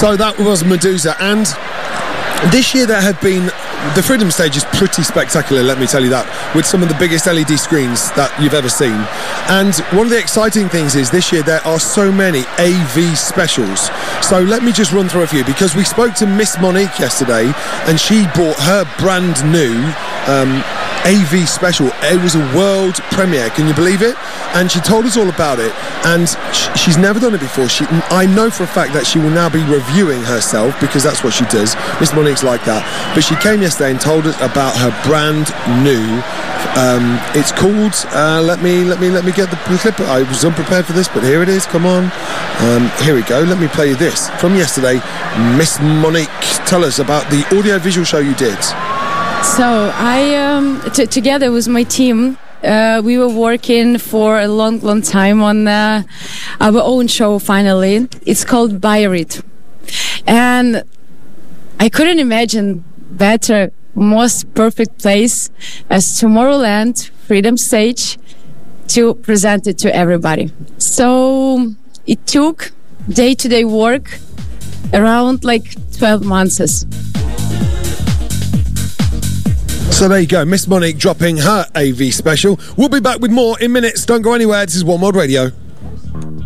So that was Medusa, and this year there have been... The Freedom Stage is pretty spectacular, let me tell you that, with some of the biggest LED screens that you've ever seen. And one of the exciting things is this year there are so many AV specials. So let me just run through a few, because we spoke to Miss Monique yesterday, and she brought her brand new AV special. It was a world premiere, can you believe it? And she told us all about it, and she's never done it before. I know for a fact that she will now be reviewing herself, because that's what she does. Miss Monique's like that. But she came yesterday and told us about her brand new it's called let me get the clip. I was unprepared for this, but here it is. Come on, here we go. Let me play you this from yesterday. Miss Monique, tell us about the audio-visual show you did. So I, together with my team, we were working for a long time on our own show. Finally, it's called Bayreuth, and I couldn't imagine better, most perfect place as Tomorrowland Freedom Stage to present it to everybody. So it took day-to-day work around like 12 months. So there you go, Miss Monique dropping her AV special. We'll be back with more in minutes. Don't go anywhere. This is One World Radio.